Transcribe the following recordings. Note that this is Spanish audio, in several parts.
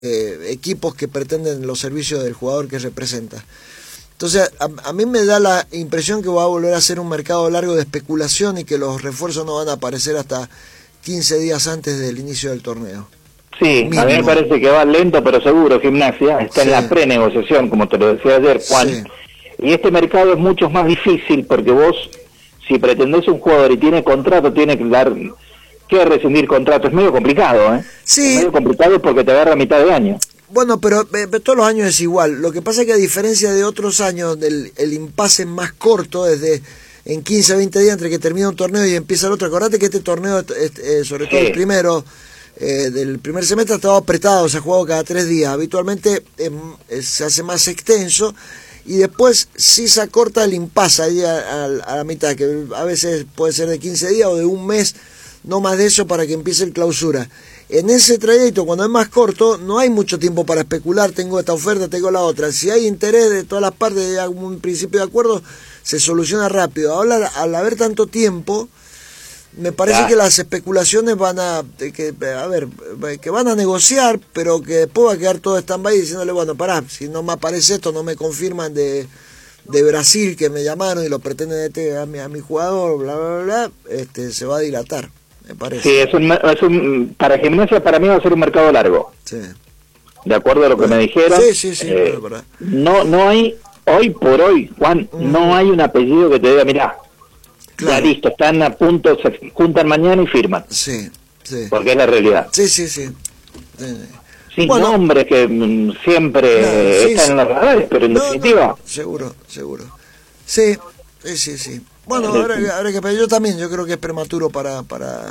equipos que pretenden los servicios del jugador que representa. Entonces, a mí me da la impresión que va a volver a ser un mercado largo de especulación y que los refuerzos no van a aparecer hasta 15 días antes del inicio del torneo. Sí, mínimo. A mí me parece que va lento pero seguro. Gimnasia está en la prenegociación, como te lo decía ayer, Juan. Sí. Y este mercado es mucho más difícil porque vos, si pretendés un jugador y tiene contrato, tiene que rescindir contrato. Es medio complicado, ¿eh? Sí. Es medio complicado porque te agarra a mitad de año. Bueno, pero todos los años es igual. Lo que pasa es que a diferencia de otros años, el impasse es más corto, desde en 15 a 20 días entre que termina un torneo y empieza el otro. Acordate que este torneo, sobre todo el primero, del primer semestre, ha estado apretado, se ha jugado cada 3 días. Habitualmente se hace más extenso y después sí se acorta el impasse ahí a la mitad, que a veces puede ser de 15 días o de un mes, no más de eso, para que empiece el clausura. En ese trayecto, cuando es más corto, no hay mucho tiempo para especular, tengo esta oferta, tengo la otra. Si hay interés de todas las partes, de algún principio de acuerdo, se soluciona rápido. Ahora, al haber tanto tiempo, me parece que las especulaciones van que van a negociar, pero que después va a quedar todo stand-by diciéndole, bueno, pará, si no me aparece esto, no me confirman de Brasil que me llamaron y lo pretenden a mi jugador, bla, bla, bla, se va a dilatar. Me parece. Sí, para Gimnasia para mí va a ser un mercado largo. Sí. De acuerdo a lo que me dijeron. Sí. No hay, hoy por hoy, Juan, no hay un apellido que te diga, mirá, ya listo, están a punto, se juntan mañana y firman. Sí. Porque es la realidad. Sí. Sin nombres que siempre están en los radares, pero en definitiva. Seguro. Sí. Bueno, ahora que yo también, yo creo que es prematuro para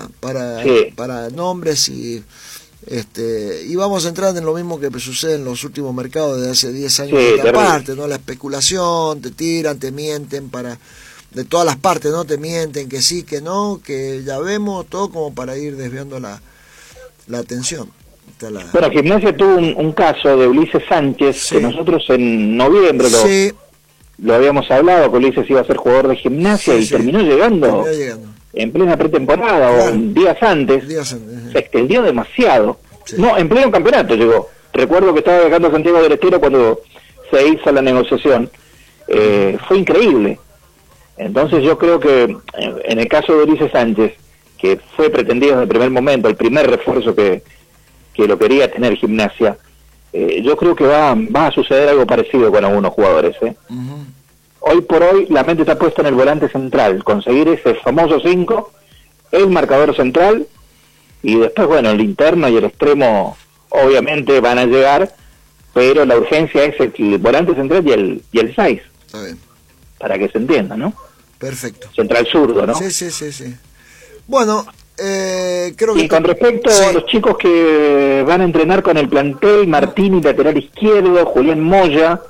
nombres y vamos a entrar en lo mismo que sucede en los últimos mercados de hace 10 años aparte, ¿no? La especulación, te tiran, te mienten de todas las partes, ¿no? Te mienten que sí, que no, que ya vemos, todo como para ir desviando la atención. Bueno, Gimnasia tuvo un caso de Ulises Sánchez, que nosotros en noviembre lo habíamos hablado, que Ulises iba a ser jugador de Gimnasia y terminó llegando en plena pretemporada o días antes. Se extendió demasiado. No, en pleno campeonato llegó. Recuerdo que estaba viajando a Santiago del Estero cuando se hizo la negociación. Fue increíble. Entonces yo creo que en el caso de Ulises Sánchez, que fue pretendido desde el primer momento, el primer refuerzo que lo quería tener Gimnasia, yo creo que va a suceder algo parecido con algunos jugadores. Hoy por hoy la mente está puesta en el volante central, conseguir ese famoso 5, el marcador central, y después, bueno, el interno y el extremo obviamente van a llegar, pero la urgencia es el volante central y el 6. Está bien. Para que se entienda, ¿no? Perfecto. Central zurdo, ¿no? Sí. Bueno, creo que... Y con respecto a los chicos que van a entrenar con el plantel, Martini, lateral izquierdo, Julián Moya,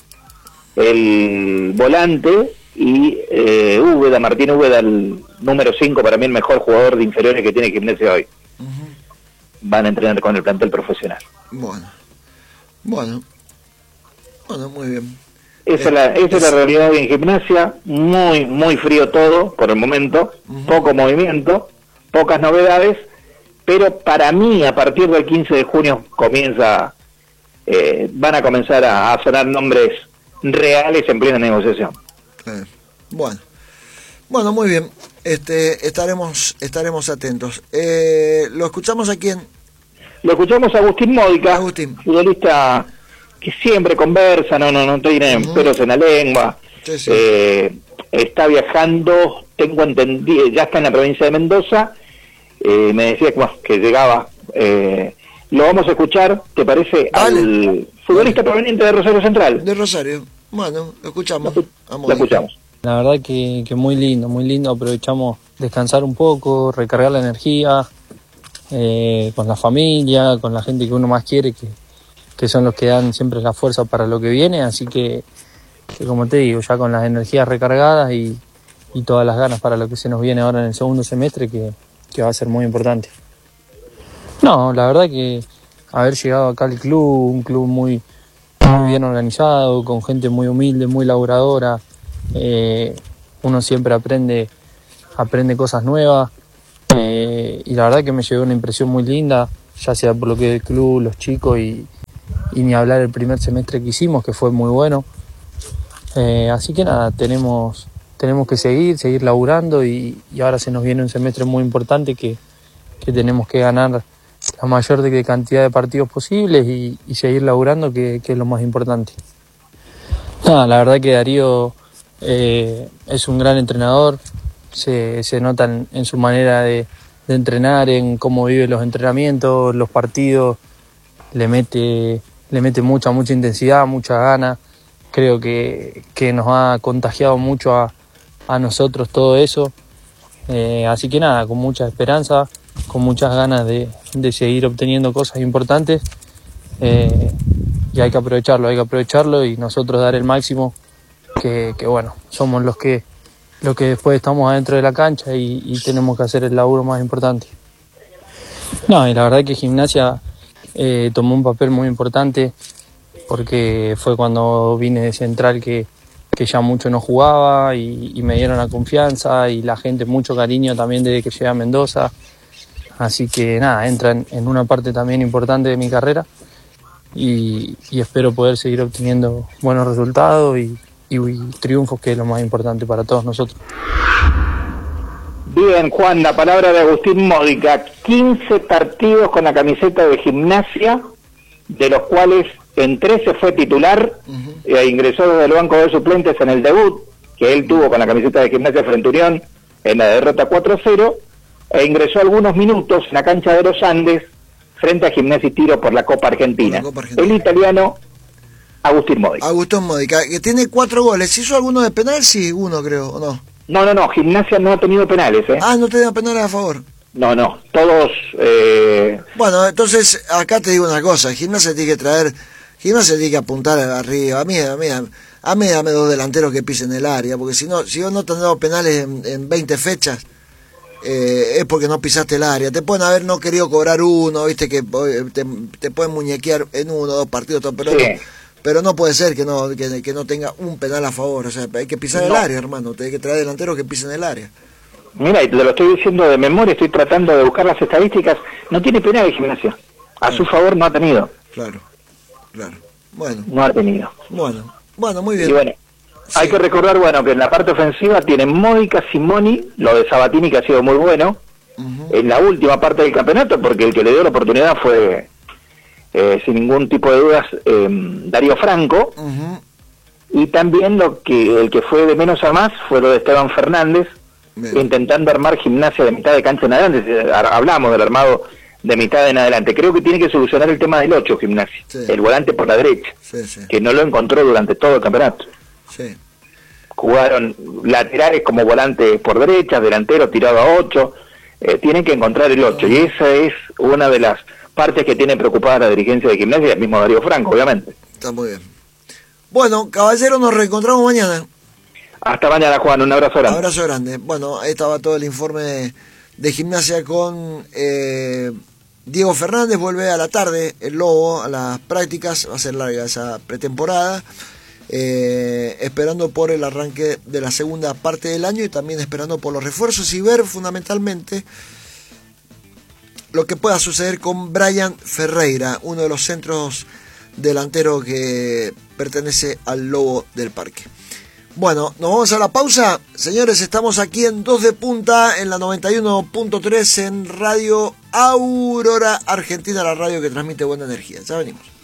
el volante, y Martín Úbeda, el número 5, para mí el mejor jugador de inferiores que tiene Gimnasia hoy. Van a entrenar con el plantel profesional. Bueno, muy bien. Esa es la realidad en Gimnasia, muy frío todo por el momento, poco movimiento, pocas novedades, pero para mí a partir del 15 de junio van a comenzar a sonar nombres reales en plena negociación. Bueno, muy bien. Estaremos atentos. ¿Lo escuchamos a quién? Lo escuchamos a Agustín Módica, futbolista que siempre conversa, no tiene pelos en la lengua. Está viajando, tengo entendido, ya está en la provincia de Mendoza. Me decía que llegaba. Lo vamos a escuchar, ¿te parece? Al futbolista proveniente de Rosario Central. De Rosario. Bueno, lo escuchamos. Lo escuchamos. La verdad que muy lindo. Aprovechamos descansar un poco, recargar la energía con la familia, con la gente que uno más quiere, que son los que dan siempre la fuerza para lo que viene. Así que como te digo, ya con las energías recargadas y todas las ganas para lo que se nos viene ahora en el segundo semestre, que va a ser muy importante. No, la verdad que haber llegado acá al club, un club muy bien organizado, con gente muy humilde, muy laburadora, uno siempre aprende cosas nuevas, y la verdad que me llevó una impresión muy linda, ya sea por lo que es el club, los chicos y ni hablar el primer semestre que hicimos, que fue muy bueno. Así que nada, tenemos que seguir laburando y ahora se nos viene un semestre muy importante que tenemos que ganar la mayor cantidad de partidos posibles y seguir laburando, que es lo más importante. Nada, la verdad que Darío es un gran entrenador, se nota en su manera de entrenar, en cómo vive los entrenamientos, los partidos, le mete mucha intensidad, mucha gana. Creo que nos ha contagiado mucho a nosotros todo eso. Así que nada, con mucha esperanza, con muchas ganas de seguir obteniendo cosas importantes. Y hay que aprovecharlo y nosotros dar el máximo, que bueno, somos los que después estamos adentro de la cancha y tenemos que hacer el laburo más importante. No, y la verdad que Gimnasia tomó un papel muy importante, porque fue cuando vine de central que ya mucho no jugaba y me dieron la confianza y la gente mucho cariño también desde que llegué a Mendoza. Así que nada, entran en una parte también importante de mi carrera y espero poder seguir obteniendo buenos resultados y triunfos, que es lo más importante para todos nosotros. Bien, Juan, la palabra de Agustín Módica. 15 partidos con la camiseta de Gimnasia, de los cuales en 13 fue titular, e ingresó desde el banco de suplentes en el debut que él tuvo con la camiseta de Gimnasia frente a Unión en la derrota 4-0, e ingresó algunos minutos en la cancha de los Andes frente a Gimnasia y Tiro por la Copa Argentina. El italiano Agustín Módica. Agustín Módica, que tiene 4 goles. ¿Hizo alguno de penal? Sí, uno creo, ¿o no? No, Gimnasia no ha tenido penales, ¿eh? Ah, no tenía penales a favor. No, todos... Bueno, entonces, acá te digo una cosa, Gimnasia tiene que apuntar arriba. A mí dame 2 delanteros que pisen el área, porque si vos no te han dado penales en 20 fechas, es porque no pisaste el área. Te pueden haber no querido cobrar uno, viste, que te pueden muñequear en 1 o 2 partidos, pero no puede ser que no tenga un penal a favor. O sea, hay que pisar el área, hermano. Hay que traer delanteros que pisen el área. Mira, y te lo estoy diciendo de memoria, estoy tratando de buscar las estadísticas. No tiene penal de Gimnasia. A su favor no ha tenido. Claro. Bueno. No ha tenido. Bueno, muy bien. Y bueno, sí. Hay que recordar, que en la parte ofensiva tienen Módica, Simoni, lo de Sabatini, que ha sido muy bueno, en la última parte del campeonato, porque el que le dio la oportunidad fue, sin ningún tipo de dudas, Darío Franco. Y también el que fue de menos a más fue lo de Esteban Fernández, intentando armar Gimnasia de mitad de cancha en adelante. Hablamos del armado de mitad en adelante. Creo que tiene que solucionar el tema del 8 Gimnasia, el volante por la derecha, que no lo encontró durante todo el campeonato. Jugaron laterales como volantes por derecha, delantero tirado a 8. Tienen que encontrar el 8, y esa es una de las partes que tiene preocupada la dirigencia de Gimnasia y el mismo Darío Franco, obviamente. Está muy bien. Bueno, caballero, nos reencontramos mañana. Hasta mañana, Juan, un abrazo grande. Abrazo grande. Bueno, ahí estaba todo el informe de Gimnasia con Diego Fernández. Vuelve a la tarde el Lobo a las prácticas, va a ser larga esa pretemporada, esperando por el arranque de la segunda parte del año y también esperando por los refuerzos y ver fundamentalmente lo que pueda suceder con Brian Ferreira, uno de los centros delanteros que pertenece al Lobo del Parque. Bueno, nos vamos a la pausa. Señores, estamos aquí en 2 de Punta, en la 91.3 en Radio Aurora Argentina, la radio que transmite buena energía. Ya venimos.